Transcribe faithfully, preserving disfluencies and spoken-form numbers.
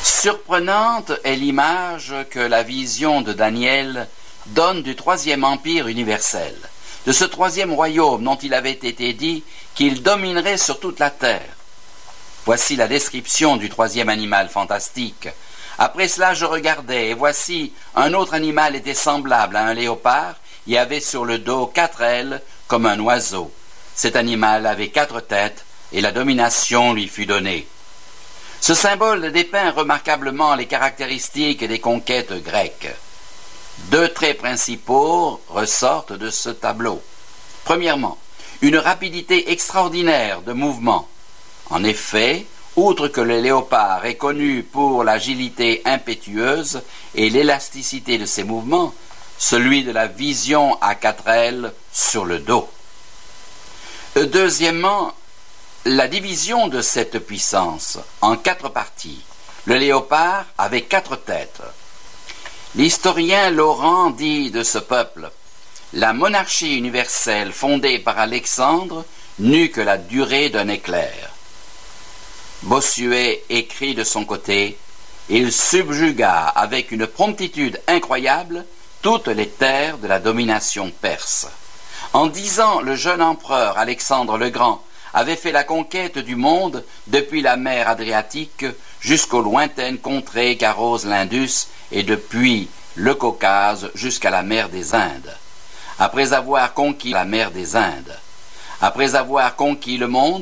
Surprenante est l'image que la vision de Daniel donne du troisième empire universel, de ce troisième royaume dont il avait été dit qu'il dominerait sur toute la terre. Voici la description du troisième animal fantastique. Après cela, je regardais, et voici, un autre animal était semblable à un léopard, et avait sur le dos quatre ailes, comme un oiseau. Cet animal avait quatre têtes, et la domination lui fut donnée. Ce symbole dépeint remarquablement les caractéristiques des conquêtes grecques. Deux traits principaux ressortent de ce tableau. Premièrement, une rapidité extraordinaire de mouvement. En effet, outre que le léopard est connu pour l'agilité impétueuse et l'élasticité de ses mouvements, celui de la vision à quatre ailes sur le dos. Deuxièmement, la division de cette puissance en quatre parties. Le léopard avait quatre têtes. L'historien Laurent dit de ce peuple: la monarchie universelle fondée par Alexandre n'eut que la durée d'un éclair. Bossuet écrit de son côté: il subjuga avec une promptitude incroyable toutes les terres de la domination perse. En dix ans, le jeune empereur Alexandre le Grand avait fait la conquête du monde depuis la mer Adriatique jusqu'aux lointaines contrées qu'arrose l'Indus et depuis le Caucase jusqu'à la mer des Indes. Après avoir conquis la mer des Indes, après avoir conquis le monde,